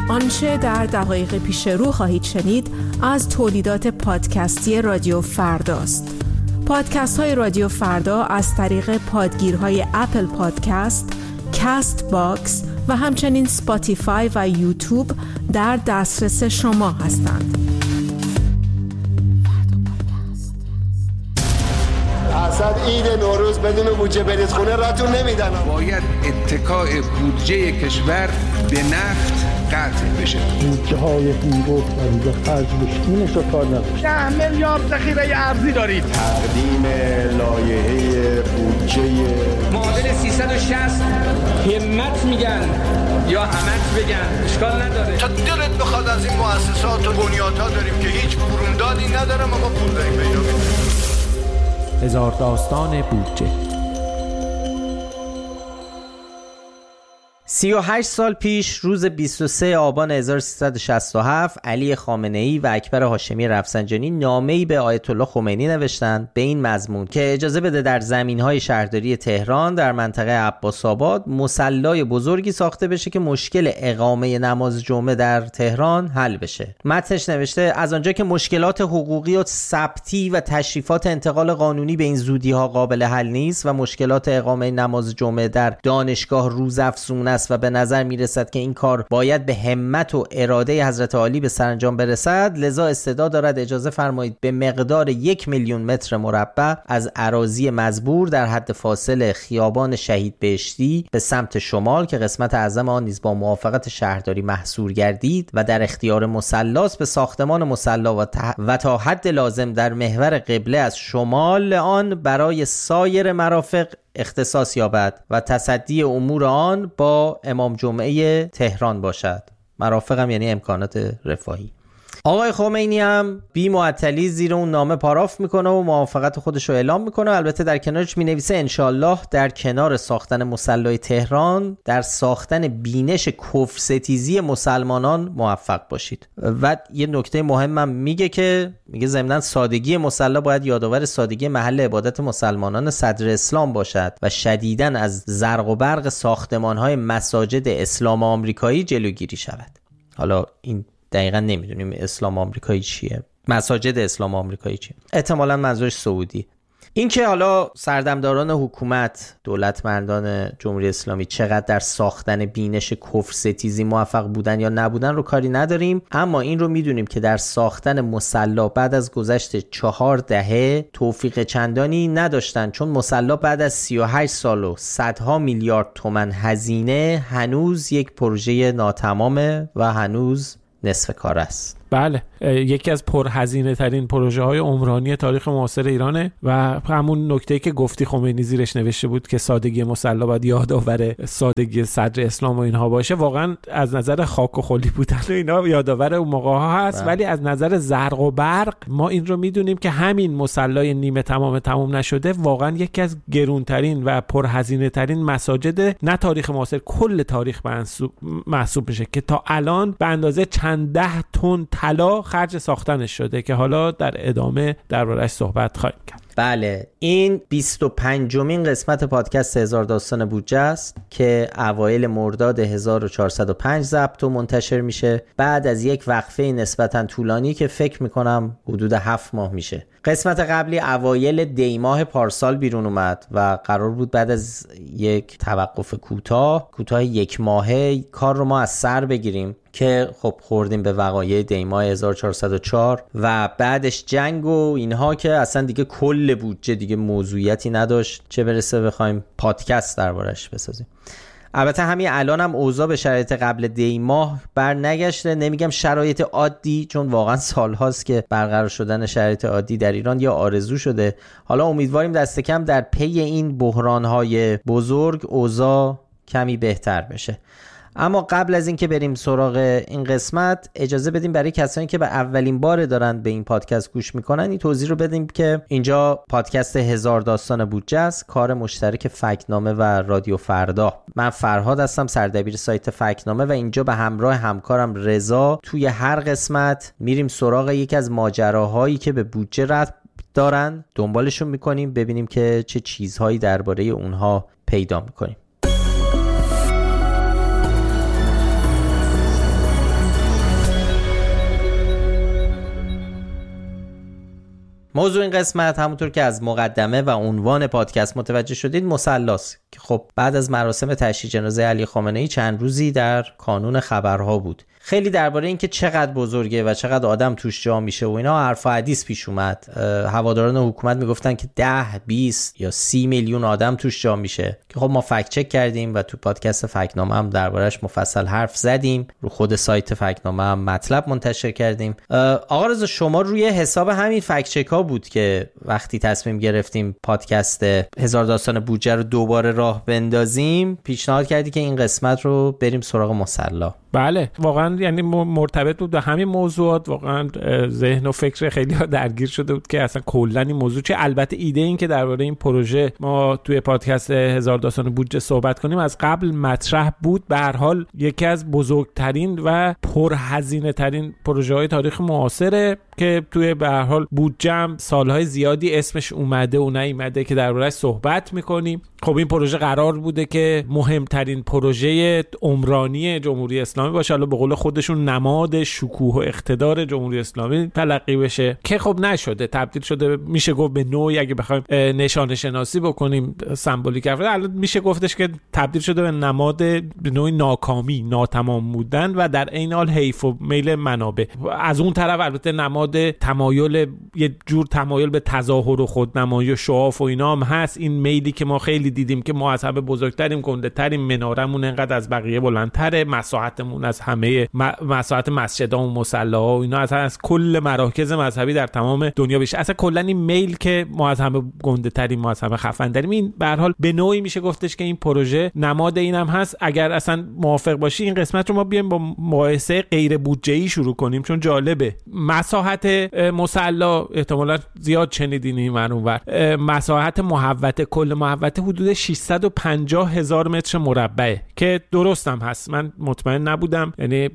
آنچه در دقایق پیش رو خواهید شنید از تولیدات پادکستی رادیو فرداست. پادکست های رادیو فردا از طریق پادگیرهای اپل پادکست، کست باکس و همچنین سپاتیفای و یوتیوب در دسترس شما هستند. اصلا عید نوروز بدون بودجه برید خونه راتون نمیدن. باید اتکای بودجه کشور به نفت قطع بشه. بودجه های هنگفت و خرج بشکونش رو کار نداشت. 10 میلیارد ذخیره ارزی دارید. تقدیم لایحه بودجه معادل 360 همت میگن یا همت بگن اشکال نداره. تا دلت بخواد از این مؤسسات و بنیادها داریم که هیچ بروندادی نداره ما پول داریم پیدا کنیم. هزار داستان بودجه. 38 سال پیش روز 23 آبان 1367 علی خامنه‌ای و اکبر هاشمی رفسنجانی نامه‌ای به آیت الله خمینی نوشتند به این مضمون که اجازه بده در زمین‌های شهرداری تهران در منطقه عباس‌آباد مصلی بزرگی ساخته بشه که مشکل اقامه نماز جمعه در تهران حل بشه. متنش نوشته از آنجا که مشکلات حقوقی و ثبتی و تشریفات انتقال قانونی به این زودی‌ها قابل حل نیست و مشکلات اقامه نماز جمعه در دانشگاه روزافزون است و به نظر میرسد که این کار باید به همت و اراده حضرت عالی به سرانجام برسد، لذا استدعا دارد اجازه فرمایید به مقدار 1 میلیون متر مربع از اراضی مزبور در حد فاصل خیابان شهید بهشتی به سمت شمال که قسمت اعظم آن نیز با موافقت شهرداری محصور گردید و در اختیار مصلاست به ساختمان مصلا و تا حد لازم در محور قبله از شمال آن برای سایر مرافق اختصاص یابد و تصدی امور آن با امام جمعه تهران باشد. مرافقم یعنی امکانات رفاهی. آقای خمینی هم بی معطلی زیر اون نامه پاراف میکنه و موافقت خودش رو اعلام میکنه. البته در کنارش مینویسه انشالله در کنار ساختن مصلی تهران در ساختن بینش کفرستیزی مسلمانان موفق باشید. و یه نکته مهمم میگه ضمن سادگی مصلی باید یادآور سادگی محل عبادت مسلمانان صدر اسلام باشد و شدیداً از زرق و برق ساختمان‌های مساجد اسلام آمریکایی جلوگیری شود. حالا این دقیقا نمیدونیم اسلام آمریکایی چیه، مساجد اسلام آمریکایی چیه، احتمالاً منظورش سعودی. این که حالا سردمداران حکومت، دولتمندان جمهوری اسلامی چقدر در ساختن بینش کفرستیزی موفق بودن یا نبودن رو کاری نداریم، اما این رو میدونیم که در ساختن مصلی بعد از گذشت 4 دهه توفیق چندانی نداشتن، چون مصلی بعد از 38 سال و صدها میلیارد تومان هزینه هنوز یک پروژه ناتمامه و هنوز نصف کار است. بله، یکی از پرهزینه ترین پروژه های عمرانی تاریخ معاصر ایرانه و همون نکته‌ای که گفتی خمینی زیرش نوشته بود که سادگی مصلی باید یادآور سادگی صدر اسلام و اینها باشه، واقعا از نظر خاک و خلی بودن و اینا یادآور اون موقع ها هست. ولی از نظر زرق و برق ما این رو میدونیم که همین مصلی نیمه تمام نشده واقعا یکی از گرونترین و پرهزینه ترین مساجد نه تاریخ معاصر، کل تاریخ محسوب میشه که تا الان به اندازه چند ده تن طلا خرج ساختنش شده که حالا در ادامه درباره‌اش صحبت خواهیم کرد. بله، این 25مین قسمت پادکست هزار داستان بودجه است که اوایل مرداد 1405 ضبط و منتشر میشه بعد از یک وقفه نسبتاً طولانی که فکر میکنم حدود 7 ماه میشه. قسمت قبلی اوایل دی ماه پارسال بیرون اومد و قرار بود بعد از یک توقف کوتاه 1 ماهه کار رو ما از سر بگیریم که خب خوردیم به وقایع دی ماه 1404 و بعدش جنگ و اینها که اصلا دیگه کل بودجه دیگه موضوعیتی نداشت، چه برسه بخوایم پادکست دربارش بسازیم. البته همین الان هم اوضاع به شرایط قبل دی ماه بر نگشته، نمیگم شرایط عادی چون واقعا سالهاست که برقرار شدن شرایط عادی در ایران یا آرزو شده. حالا امیدواریم دست کم در پی این بحران‌های بزرگ اوضاع کمی بهتر بشه. اما قبل از اینکه بریم سراغ این قسمت اجازه بدیم برای کسانی که به اولین بار دارن به این پادکست گوش میکنن این توضیح رو بدیم که اینجا پادکست هزار داستان بودجه است، کار مشترک فکت‌نامه و رادیو فردا. من فرهاد هستم، سردبیر سایت فکت‌نامه و اینجا به همراه همکارم رضا توی هر قسمت میریم سراغ یکی از ماجراهایی که به بودجه ربط دارن، دنبالشون میکنیم ببینیم که چه چیزهایی درباره اونها پیدا میکنیم. موضوع این قسمت همونطور که از مقدمه و عنوان پادکست متوجه شدید مصلاست که خب بعد از مراسم تشییع جنازه علی خامنه‌ای چند روزی در کانون خبرها بود. خیلی درباره اینکه چقدر بزرگه و چقدر آدم توش جا میشه و اینا حرف و حدیث پیش اومد. هواداران حکومت میگفتن که 10 20 یا 30 میلیون آدم توش جا میشه که خب ما فکت چک کردیم و تو پادکست فکت‌نامه هم دربارش مفصل حرف زدیم، رو خود سایت فکت‌نامه هم مطلب منتشر کردیم. آقا رضا شما روی حساب همین فکت چک‌ها بود که وقتی تصمیم گرفتیم پادکست هزار داستان بودجه رو دوباره راه بندازیم پیشنهاد کردی که این قسمت رو بریم سراغ مصلا. بله واقعا یعنی مرتبط بود به همین موضوعات. واقعا ذهن و فکر خیلی ها درگیر شده بود که اصلا کلا این موضوع چه. البته ایده این که درباره این پروژه ما توی پادکست هزار داستان بودجه صحبت کنیم از قبل مطرح بود. به هر حال یکی از بزرگترین و پرهزینه ترین پروژه های تاریخ معاصره که توی به هر حال بودجه سالهای زیادی اسمش اومده و نیومده که درباره‌اش صحبت می‌کنیم. خب این پروژه قرار بوده که مهمترین پروژه عمرانی جمهوری اسلامی باشه، حالا به قول خودشون نماد شکوه و اقتدار جمهوری اسلامی تلقی بشه که خب نشده، تبدیل شده میشه گفت به نوعی اگه بخوایم نشانه شناسی بکنیم سمبولیک الان میشه گفتش که تبدیل شده به نماد به نوعی ناکامی، ناتمام بودن و در عین حال حیف و میل منابع. از اون طرف البته نماد تمایل، یه جور تمایل به تظاهر و خودنمایی و شعاف و اینا هم هست. این میلی که ما خیلی دیدیم که ما از همه بزرگتریم، گنده تریم، منارمون انقدر از بقیه بلندتره، مساحتمون از همه مساحت مسجدها و مصلاها و اینا از کل مراکز مذهبی در تمام دنیا بیشتر. اصلا کلا این میل که ما از همه گنده تریم، ما از همه خفن تریم، این به هر حال به نوعی میشه گفتش که این پروژه نماد اینم هست. اگر اصلا موافق باشی این قسمت رو ما بیایم با مقایسه غیر بودجه‌ای شروع کنیم چون جالبه. مساحت مصلا احتمالاً زیاد شنیدین این اونور، مساحت محوطه، کل محوطه حدود 650,000 متر مربعه که درست هم هست. من مطمئن نبودم، یعنی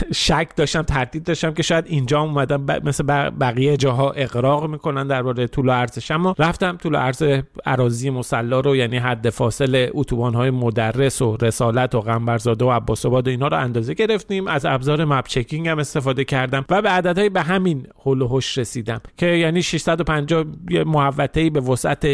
شک داشتم، تردید داشتم که شاید اینجا اومدن مثل بقیه جاها اغراق میکنن درباره طول و عرضش، اما رفتم طول و عرض اراضی مصلا رو، یعنی حد فاصل اتوبان‌های مدرس و رسالت و قنبرزاده و عباس‌آباد و اینا رو اندازه گرفتیم. از ابزار مپ چکینگ هم استفاده کردم و به عددهای به همین هول و هوش رسیدم که یعنی 650 محوطه‌ای به وسعت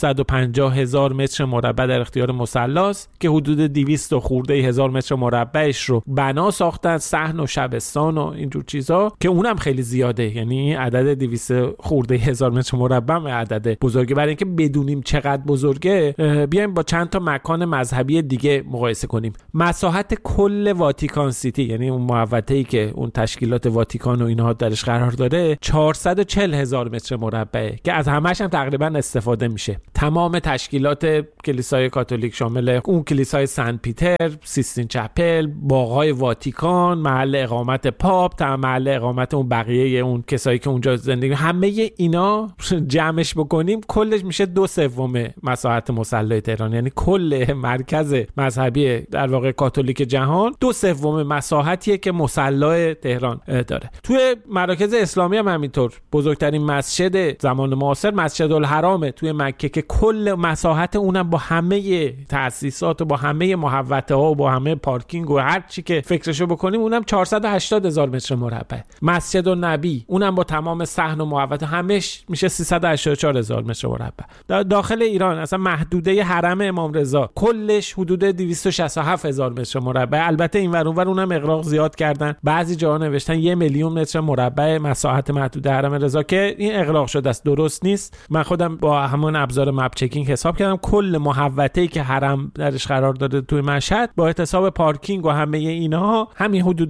650,000 متر مربع در اختیار مصلاست که حدود 200 خورده هزار متر مربعش رو بنا ساختن، صحن و شبستان و اینجور چیزا که اونم خیلی زیاده. یعنی عدد 200 خورده هزار متر مربع عدد بزرگه. برای اینکه بدونیم چقدر بزرگه بیایم با چند تا مکان مذهبی دیگه مقایسه کنیم. مساحت کل واتیکان سیتی، یعنی اون محوطه‌ای که اون تشکیلات واتیکان و اینها درش قرار داره، 440,000 متر مربعه که از همه‌ش هم تقریبا استفاده میشه. تمام تشکیلات کلیسای کاتولیک شامل اون کلیسای سنت پیتر، سیستین چپل، باغ‌های واتیکان، محل اقامت پاپ، تا محل اقامت اون بقیه اون کسایی که اونجا زندگی، همه اینا جمعش بکنیم کلش میشه 2/3 مساحت مصلای تهران. یعنی کل مرکز مذهبی در واقع کاتولیک جهان 2/3 مساحتیه که مصلای تهران داره. توی مراکز اسلامی هم همینطور. بزرگترین مسجد زمان معاصر مسجد الحرامه توی مکه که کل مساحت اونم با همه تأسیسات و با همه محوطه ها و با همه پارکینگ و هر چی که فکرشو بکنیم اونم 480,000 متر مربع. مسجد النبی اونم با تمام صحن و محوطه همش میشه 384,000 متر مربع. داخل ایران اصلا محدوده حرم امام رضا کلش حدود 267,000 متر مربع. البته این ور اونور اونم اغراق زیاد کردن، بعضی جاها نوشتن 1,000,000 متر مربع مساحت محدود حرم رضا که این اغراق شده است، درست نیست. من خودم با همون ابزار مپ چکینگ حساب کردم کل محوطه‌ای که حرم درش قرار داره توی مشهد با احتساب پارکینگ و همه اینا همین حدود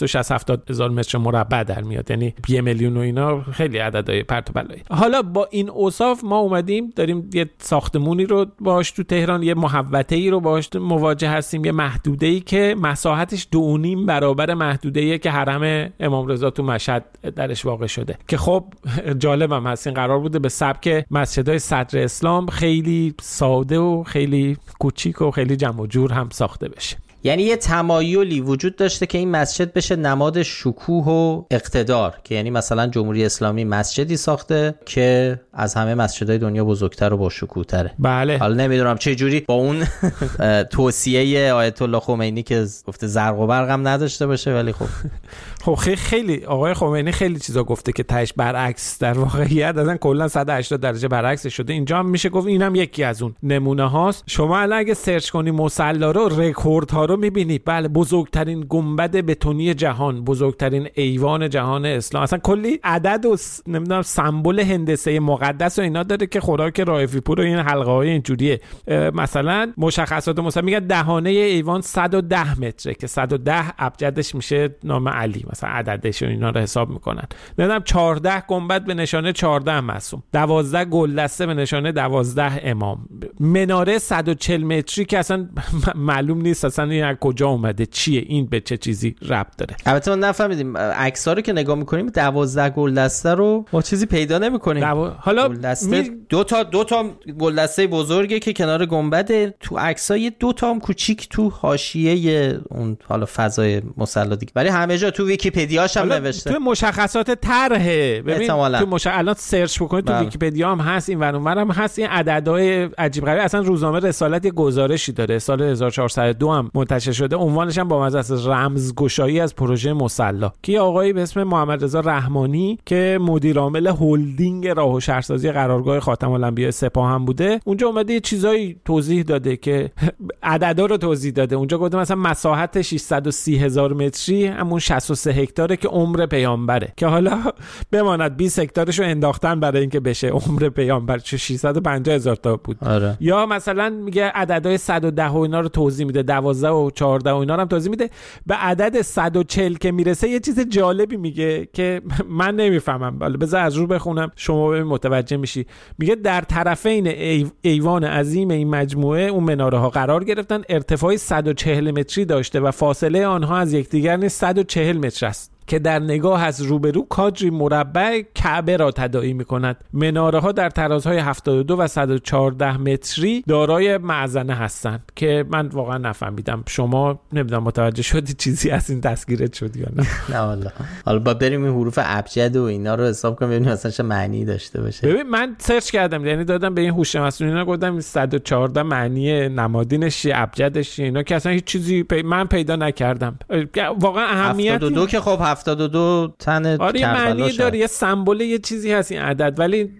260,000 متر مربع در میاد. یعنی 1,000,000 و اینا خیلی عددهای پرت و بلایی. حالا با این اوصاف ما اومدیم داریم یه ساختمونی رو باهاش تو تهران، یه محوطه‌ای رو باهاش مواجه هستیم، یه محدوده‌ای که مساحتش 2.5 برابر محدوده‌ای که حرم امام رضا تو مشهد درش واقع شده که خب جالبم هست. این قرار بوده به سبک مسجدهای صدر اسلام خیلی ساده و خیلی کوچیک و خیلی جمع و جور هم ساخته بشه. یعنی یه تمایلی وجود داشته که این مسجد بشه نماد شکوه و اقتدار، که یعنی مثلا جمهوری اسلامی مسجدی ساخته که از همه مسجدهای دنیا بزرگتر و با شکوه تره. بله. حالا نمیدونم چه جوری با اون توصیه آیت الله خمینی که گفته زرق و برق هم نداشته باشه، ولی خب خیلی آقای خمینی خیلی چیزا گفته که تهش برعکس در واقعیت اصلا کلا 180 درجه برعکس شده. اینجا هم میشه گفت اینم یکی از اون نمونه هاست. شما الان اگه سرچ کنی مصلا رو، رکورد ها رو میبینی. بله، بزرگترین گنبد بتونی جهان، بزرگترین ایوان جهان اسلام، اصلا کلی عدد و نمیدونم سمبل هندسه مقدس و اینا داره که خوراک رائفی پور و این حلقه های اینجوریه. مثلا مشخصات مثلا میگه دهانه ایوان 110 متره که 110 ابجدش میشه نام علی، مثلا عددش و اینا رو حساب میکنن. نمیدونم 14 گنبد به نشانه 14 معصوم، 12 گلدسته به نشانه 12 امام، مناره 140 متری که اصلا معلوم نیست اصلا این از کجا اومده، چیه این، به چه چیزی ربط داره. البته ما نفهمیدیم عکس‌ها رو که نگاه میکنیم 12 گلدسته رو ما چیزی پیدا نمیکنیم. حالا دو تا گلدسته بزرگه که کنار گنبده، تو عکسای 2 تا هم کوچیک تو حاشیه اون حالا فضای مصلی دیگه، ولی همه جا تو ویکی‌پدیاش هم نوشته. تو مشخصات طرحه ببین، تو الان سرچ بکنید تو ویکی‌پدیا هم هست، این ور هم هست، این عددهای عجیب غریب. اصلا روزنامه رسالت یه گزارشی داره سال 1402 هم منتشر شده، عنوانش هم با مزه است رمزگشایی از پروژه مصلی، که آقایی به اسم محمد رضا رحمانی که مدیر عامل هلدینگ راه و شهرسازی قرارگاه خاتم الانبیاء سپاه هم بوده، اونجا اومده یه چیزایی توضیح داده که عددا رو توضیح داده. اونجا گفته مثلا مساحت 630,000 متری همون 63 هکتاره که عمر پیامبره، که حالا بماند 20 هکتارشو انداختن برای اینکه بشه عمر پیامبر، چه 650,000 تا بود. آره. یا مثلا میگه عددهای 110 و اینا رو توضیح میده، 12 و 14 و اینا رو هم توضیح میده. به عدد 140 که میرسه یه چیز جالبی میگه که من نمیفهمم، ولی بذار از رو بخونم شما ببین متوجه میشی. میگه در طرفین ایوان عظیم این مجموعه اون مناره ها قرار گرفتن، ارتفاعی 140 متری داشته و فاصله آنها از یکدیگر نیز 140 متر است که در نگاه از روبرو کادری مربع کعبه را تداعی می‌کند. مناره‌ها در ترازهای 72 و 114 متری دارای معزنه هستند که من واقعا نفهمیدم. شما نمیدونم متوجه شدی چیزی از این دستگیرت شد یا نه؟ نه والله. حالا با بریم این حروف ابجد و اینا رو حساب کنیم ببینیم مثلا چه معنی داشته باشه. ببین من سرچ کردم، یعنی دادم به این هوش مصنوعی گفتم 114 معنی نمادینش چیه، ابجدش اینا، که اصلا هیچ چیزی من پیدا نکردم. واقعا اهمیتی 72 که خب 72 تن آره یه معنی داره، یه سمبل، یه چیزی هست این عدد، ولی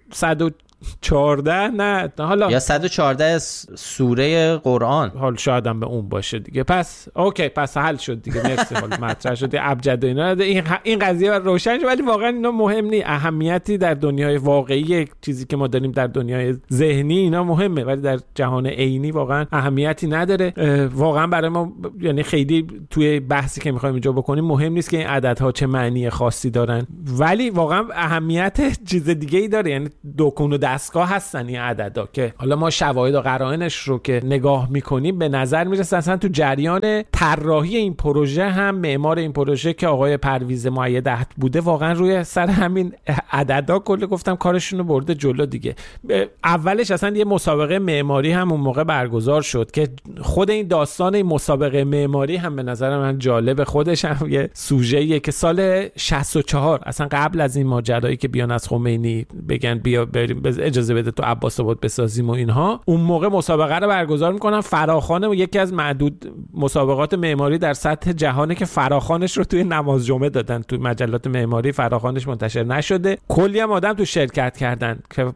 114 نه. حالا یا 114 سوره قرآن، حال شاید هم به اون باشه دیگه. پس اوکی، پس حل شد دیگه. مرسی. حال مطرح شد ابجد و اینا، این قضیه روشن شد، ولی واقعا اینا مهم نیست. اهمیتی در دنیای واقعی چیزی که ما داریم در دنیای ذهنی اینا مهمه، ولی در جهان عینی واقعا اهمیتی نداره. واقعا برای ما یعنی خیلی توی بحثی که می‌خوایم اینجا بکنیم مهم نیست که این عددها چه معنی خاصی دارن، ولی واقعا اهمیت چیز دیگه‌ای داره. یعنی دکون و دستگاه هستن این عددا که حالا ما شواهد و قرائنش رو که نگاه میکنیم به نظر میرسه اصلا تو جریان طراحی این پروژه هم معمار این پروژه که آقای پرویز مؤید بوده واقعا روی سر همین عددا کلی گفتم کارشون رو برده جلو دیگه. اولش اصلا یه مسابقه معماری هم اون موقع برگزار شد که خود این داستان این مسابقه معماری هم به نظر من جالب، خودش هم یه سوژه‌ایه که سال 64 اصلا قبل از این ماجرایی که بیان از خمینی بگن بیا بریم اجازه بده تو عباس آباد بسازیم و اینها، اون موقع مسابقه رو برگزار میکنن. فراخوان یکی از معدود مسابقات معماری در سطح جهانه که فراخوانش رو توی نماز جمعه دادن، توی مجلات معماری فراخوانش منتشر نشده. کلی هم آدم تو شرکت کردن که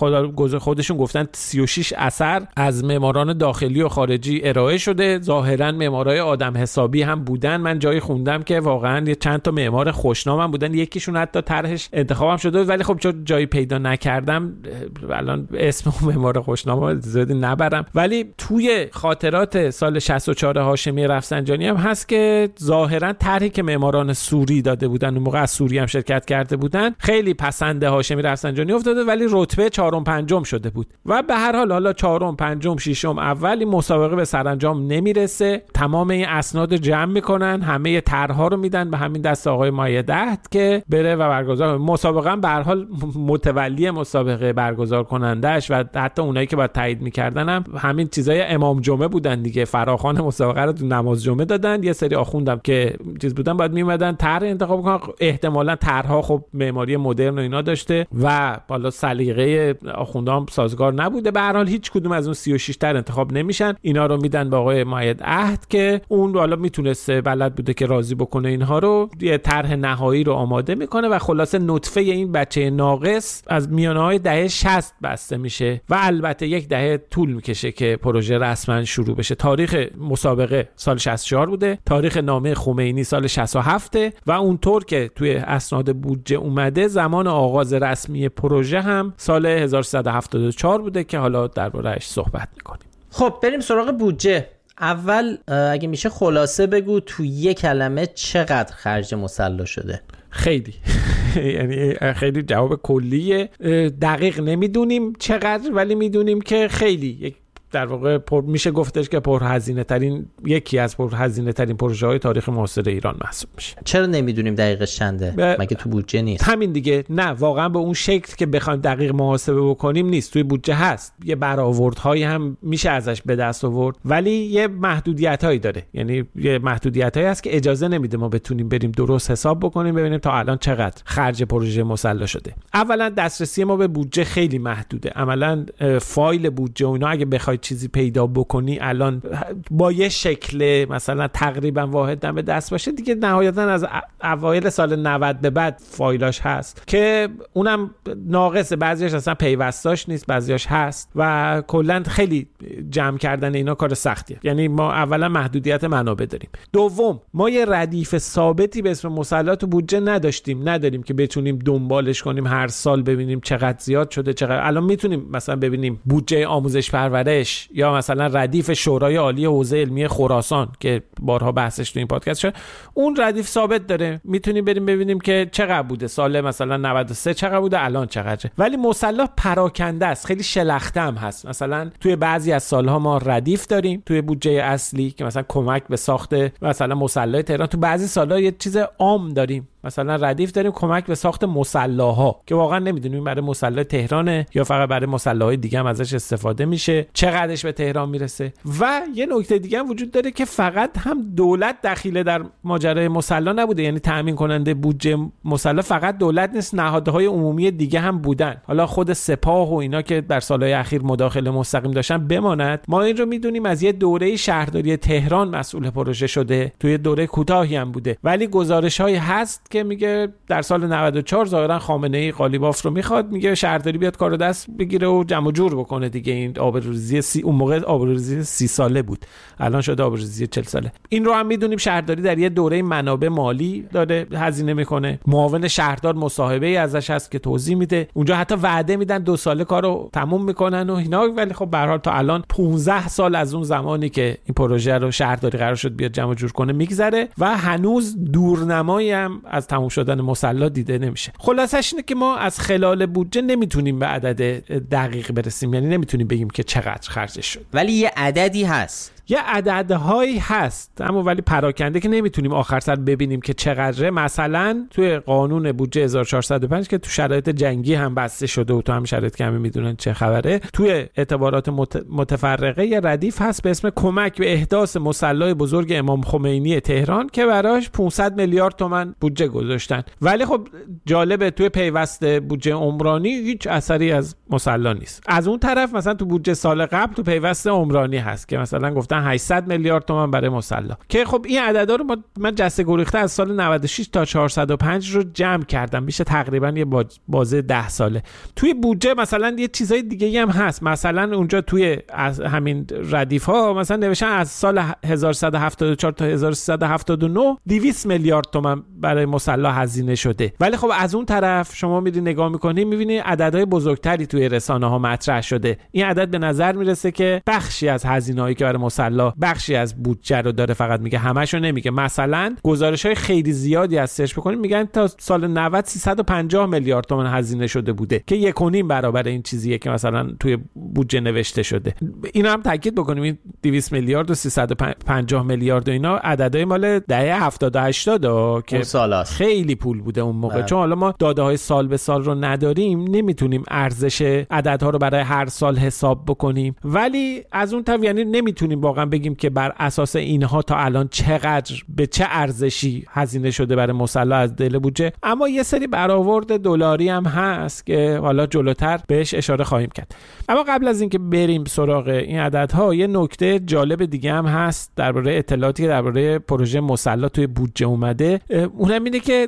خودشون گفتن 36 اثر از معماران داخلی و خارجی ارائه شده، ظاهرا معمارای آدم حسابی هم بودن. من جایی خوندم که واقعا یه چند تا معمار خوشنام هم بودن، یکیشون حتی طرحش انتخابم شده، ولی خب چون جایی پیدا نکردم الان اسم معمار خوشنام زیادی نبرم. ولی توی خاطرات سال 64 هاشمی رفسنجانی هم هست که ظاهرا طرحی که معماران سوری داده بودن، اون موقع از سوری هم شرکت کرده بودن، خیلی پسند هاشمی رفسنجانی افتاده، ولی رتبه 4م 5م شده بود. و به هر حال حالا 4م 5م 6م اولی مسابقه به سرانجام نمیرسه. تمام این اسناد جمع میکنن، همه طرح‌ها رو میدن به همین دست آقای مؤید که بره و برگزار مسابقه. به هر حال متولی مسابقه برگزار کنندش و حتی اونایی که باید تایید می‌کردن هم همین چیزای امام جمعه بودن دیگه. فراخوان مسابقه رو تو نماز جمعه دادن، یه سری آخوندم که چیز بودن باید میومدن طرح انتخاب کنن. احتمالاً طرح‌ها خب معماری مدرن و اینا داشته و بالا سلیقه آخوندام سازگار نبوده. به هر حال هیچ کدوم از اون 36 تا انتخاب نمیشن. اینا رو میدن به آقای مؤید عهد که اون بالا میتونسته بلد بوده که راضی بکنه اینها رو، یه طرح نهایی رو آماده میکنه و خلاصه نطفه این بچه ناقص از میانه‌های دهه 60 بسته میشه و البته یک دهه طول میکشه که پروژه رسما شروع بشه. تاریخ مسابقه سال 64 بوده، تاریخ نامه خمینی سال 67 و اونطور که توی اسناد بودجه اومده زمان آغاز رسمی پروژه هم سال 1374 بوده که حالا درباره‌اش صحبت میکنیم. خب بریم سراغ بودجه. اول اگه میشه خلاصه بگو تو یک کلمه چقدر خرج مسلا شده؟ خیلی یعنی خیلی جواب کلیه، دقیق نمیدونیم چقدر ولی میدونیم که خیلی، در واقع میشه گفتش که پرهزینه ترین، یکی از پرهزینه ترین پروژه های تاریخ معاصر ایران محسوب میشه. چرا نمیدونیم دقیقش چنده؟ مگه تو بودجه نیست؟ همین دیگه، نه واقعا به اون شکل که بخوایم دقیق محاسبه بکنیم نیست. توی بودجه هست، یه برآوردهایی هم میشه ازش به دست آورد ولی یه محدودیتایی داره. یعنی یه محدودیتایی هست که اجازه نمیده ما بتونیم بریم درست حساب بکنیم ببینیم تا الان چقدر خرج پروژه مسلا شده. اولا دسترسی ما به بودجه خیلی محدوده. عملاً فایل بودجه و اینا اگه بخواید چیزی پیدا بکنی الان با یه شکل مثلا تقریبا واحد به دست باشه دیگه، نهایتا از اوایل سال 90 به بعد فایلاش هست که اونم ناقصه، بعضیش اصلا پیوستاش نیست، بعضیش هست و کلا خیلی جمع کردن اینا کار سختیه. یعنی ما اولا محدودیت منابع داریم، دوم ما یه ردیف ثابتی به اسم مسلا تو بودجه نداریم که بتونیم دنبالش کنیم هر سال ببینیم چقدر زیاد شده چقدر. الان میتونیم مثلا ببینیم بودجه آموزش پرورش یا مثلا ردیف شورای عالی حوزه علمی خراسان که بارها بحثش تو این پادکست شد، اون ردیف ثابت داره، میتونیم بریم ببینیم که چقدر بوده سال مثلا 93 چقدر بوده الان چقدره. ولی مسلا پراکنده است، خیلی شلخته هم هست. مثلا توی بعضی از سالها ما ردیف داریم توی بودجه اصلی که مثلا کمک به ساخت مثلا مسلح تهران، تو بعضی سالها یه چیز عام داریم مثلا ردیف داریم کمک به ساخت مسلاح‌ها که واقعا نمیدونیم برای مسلح تهرانه یا فقط برای مسلح‌های دیگه هم ازش استفاده میشه، چقدرش به تهران میرسه. و یه نکته دیگه هم وجود داره که فقط هم دولت دخیل در ماجرای مسلح نبوده، یعنی تامین کننده بودجه مسلح فقط دولت نیست، نهادهای عمومی دیگه هم بودن. حالا خود سپاه و اینا که در سالهای اخیر مداخله مستقیم داشتن بماند، ما این رو میدونیم از یه دوره شهرداری تهران مسئول پروژه شده، توی دوره کوتاهی هم بوده، ولی گزارش‌هایی هست که میگه در سال 94 ظاهرا خامنه‌ای قالیباف رو میخواد، میگه شهرداری بیاد کارو دست بگیره و جمع جور بکنه دیگه. این آبروریزی اون موقع آبروریزی 30 ساله بود، الان شده آبروریزی 40 ساله. این رو هم میدونیم شهرداری در یه دوره منابع مالی داره هزینه میکنه، معاون شهردار مصاحبه‌ای ازش هست که توضیح میده، اونجا حتی وعده میدن 2 ساله کارو تموم میکنن و اینا، ولی خب به هر حال تا الان 15 سال از اون زمانی که این پروژه رو شهرداری قرار شد بیاد جمع جور کنه میگذره و هنوز دورنمایی هم از تموم شدن مسلا دیده نمیشه. خلاصش اینه که ما از خلال بودجه نمیتونیم به عدد دقیق برسیم، یعنی نمیتونیم بگیم که چقدر خرجش شد، ولی یه عددی هست، یه عددهایی هست، اما ولی پراکنده که نمیتونیم آخر سر ببینیم که چقدره. مثلا توی قانون بودجه 1405 که تو شرایط جنگی هم بسته شده و تو هم شرایط که همه میدونن چه خبره، توی اعتبارات متفرقه یه ردیف هست به اسم کمک به احداث مسلح بزرگ امام خمینی تهران که براش 500 میلیارد تومان بودجه گذاشتن. ولی خب جالبه توی پیوست بودجه عمرانی هیچ اثری از مسلح نیست. از اون طرف مثلا تو بودجه سال قبل تو پیوست عمرانی هست که مثلا گفتن 800 میلیارد تومان برای مسلح، که خب این عددا رو من جسته گریخته از سال 96 تا 405 رو جمع کردم، میشه تقریبا یه بازه 10 ساله. توی بودجه مثلا یه چیزای دیگه هم هست، مثلا اونجا توی همین ردیف ها مثلا نوشتن از سال 1174 تا 1379 200 میلیارد تومان برای مسلح هزینه شده. ولی خب از اون طرف شما میری نگاه میکنی میبینی عددهای بزرگتری توی رسانه ها مطرح شده. این عدد به نظر میرسه که بخشی از هزینه‌هایی که برای مسلح بخشی از بودجه رو داره، فقط میگه همشو نمیگه. مثلا گزارش‌های خیلی زیادی از سرچ بکنید میگن تا سال 90 350 میلیارد تومان هزینه شده بوده که 1.5 برابر این چیزیه که مثلا توی بودجه نوشته شده. اینا هم تاکید بکنیم این 200 میلیارد و 350 میلیارد و اینا عددهای مال دهه 70 و 80 که سالاست. خیلی پول بوده اون موقع. چون حالا ما داده‌های سال به سال رو نداریم، نمیتونیم ارزش عددها رو برای هر سال حساب بکنیم، ولی از اون طرف یعنی نمیتونیم واقعا بگیم که بر اساس اینها تا الان چقدر به چه ارزشی هزینه شده برای مصلی از دل بودجه. اما یه سری برآورد دلاری هم هست که حالا جلوتر بهش اشاره خواهیم کرد. اما قبل از اینکه بریم سراغ این عددها، یه نکته جالب دیگه هم هست درباره اطلاعاتی که درباره پروژه مصلی توی بودجه اومده. اونم اینه که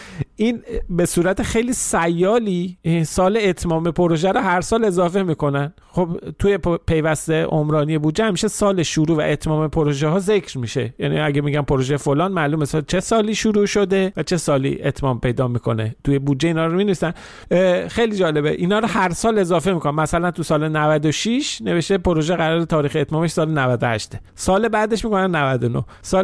این به صورت خیلی سیالی سال اتمام پروژه رو هر سال اضافه میکنن. خب توی پیوسته عمرانی بودجه همیشه سال شروع و اتمام پروژه ها ذکر میشه، یعنی اگه میگم پروژه فلان معلومه چه سالی شروع شده و چه سالی اتمام پیدا میکنه. توی بودجه اینا رو می‌نویسن. خیلی جالبه، اینا رو هر سال اضافه میکنن. مثلا تو سال 96 نوشته پروژه قرار تاریخ اتمامش سال 98، سال بعدش میکنن 99، سال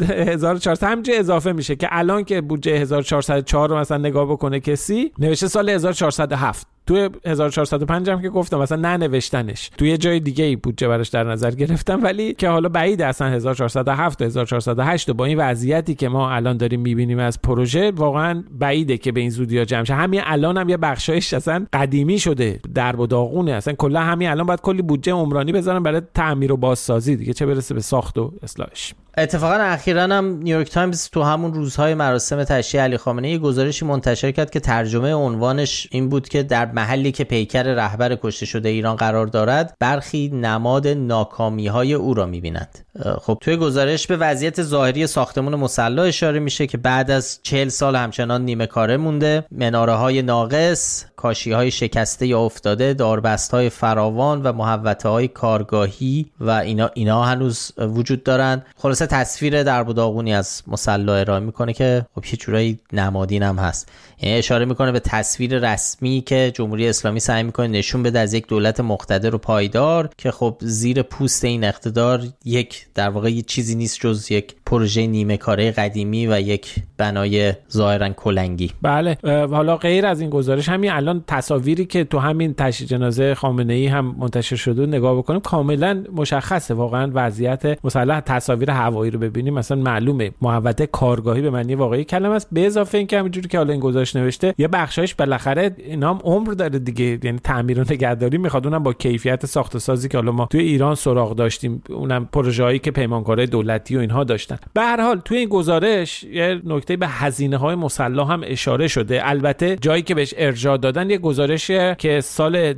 1400 همینجوری اضافه میشه که الان که بودجه 1404 رو مثلا نگاه بکنه کسی نوشته سال 1407. توی 1405 هم که گفتم مثلا ننوشتنش، توی جای دیگه ای بودجه براش در نظر گرفتم، ولی که حالا بعید اصلا 1407 و 1408 با این وضعیتی که ما الان داریم میبینیم از پروژه واقعا بعیده که به این زودی ها جمع شه. همین الان هم یه بخشایش اصلا قدیمی شده، درب و داغونه، اصلا کلا همین الان باید کلی بودجه عمرانی بذارن برای تعمیر و بازسازی دیگه، چه برسه به ساخت و اصلاحش. اتفاقا اخیراً هم نیویورک تایمز تو همون روزهای مراسم تشییع علی خامنه‌ای یه گزارشی منتشر کرد که ترجمه عنوانش این بود که در محلی که پیکر رهبر کشته شده ایران قرار دارد، برخی نماد ناکامی‌های او را می‌بینند. خب توی گزارش به وضعیت ظاهری ساختمان مصلی اشاره میشه که بعد از 40 سال همچنان نیمه کاره مونده، مناره‌های ناقص، کاشی‌های شکسته یا افتاده، داربست‌های فراوان و محوطه‌های کارگاهی و اینا هنوز وجود دارن. خلاصه تصویر درب و داغونی از مصلی ارائه میکنه که خب یه جورایی نمادین هم هست. یعنی اشاره میکنه به تصویر رسمی که جمهوری اسلامی سعی میکنه نشون بده از یک دولت مقتدر و پایدار که خب زیر پوست این اقتدار یک در واقع یه چیزی نیست جز یک پروژه نیمه کاره قدیمی و یک بنای ظاهرا کلنگی. بله، حالا غیر از این گزارش همین الان تصاویری که تو همین تشییع جنازه خامنه‌ای هم منتشر شده نگاه بکنیم کاملا مشخصه واقعا وضعیت مصلی. تصاویر هوایی رو ببینیم مثلا معلومه محوطه کارگاهی به معنی واقعی کلمه است، به اضافه اینکه همینجوری که حالا این گزارش نوشته یه بخشایش بالاخره اینا هم عمر داره دیگه، یعنی تعمیر و نگهداری میخواد، اونم با کیفیت ساخت و سازی که حالا ما توی ایران سراغ داشتیم، اونم پروژه‌ای که پیمانکارای دولتی و اینها داشتن. به هر حال توی این گزارش یه نکته به هزینه‌های مصلی هم اشاره شده. البته جایی که بهش ارجاع دادن یه گزارشیه که سال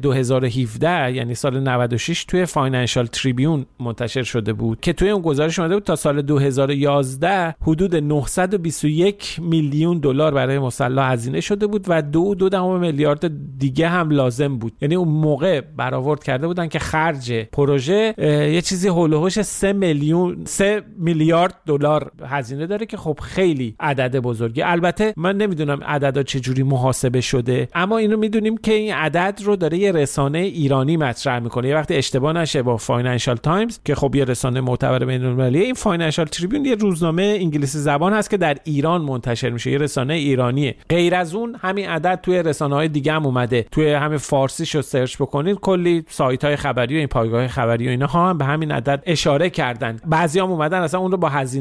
2017 یعنی سال 96 توی فاینانشال تریبیون منتشر شده بود که توی اون گزارش اومده بود تا سال 2011 حدود 921 میلیون دلار برای مصلی هزینه شده بود و 2.2 میلیارد دیگه هم لازم بود. یعنی اون موقع برآورد کرده بودن که خرج پروژه یه چیزی هولوش 3 میلیارد دلار هزینه داره که خب خیلی عدد بزرگی. البته من نمیدونم عددا چجوری محاسبه شده، اما اینو میدونیم که این عدد رو داره یه رسانه ایرانی مطرح میکنه. یه وقت اشتباه نشه با فاینانشال تایمز که خب یه رسانه معتبر بین‌المللیه، این فاینانشال تریبیون یه روزنامه انگلیسی زبان هست که در ایران منتشر میشه، یه رسانه ایرانیه. غیر از اون همین عدد توی رسانه‌های دیگه هم اومده، توی همین فارسیشو سرچ بکنید کلی سایت‌های خبری و این پایگاه خبری و اینا هم به همین عدد اشاره کردن. بعضیام اومدن اصلا اون رو با